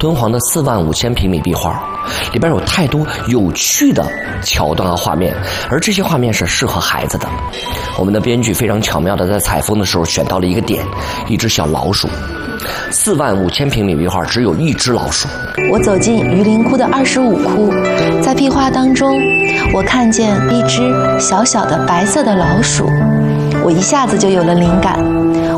敦煌的45000平米壁画，里边有太多有趣的桥段和画面，而这些画面是适合孩子的。我们的编剧非常巧妙的在采风的时候选到了一个点，一只小老鼠。45000平米壁画只有一只老鼠。 我走进榆林窟的25窟，在壁画当中，我看见一只小小的白色的老鼠，我一下子就有了灵感。